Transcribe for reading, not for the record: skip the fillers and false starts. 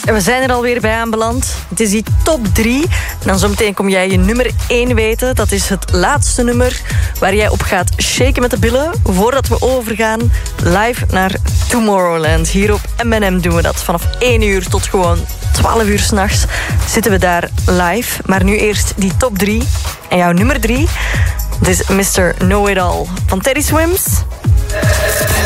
En we zijn er alweer bij aanbeland. Het is die top 3. En dan zometeen kom jij je nummer 1 weten. Dat is het laatste nummer waar jij op gaat shaken met de billen. Voordat we overgaan live naar Tomorrowland. Hier op M&M doen we dat. Vanaf 1 uur tot gewoon 12 uur 's nachts zitten we daar live. Maar nu eerst die top 3. En jouw nummer 3, dit is Mr. Know It All van Teddy Swims.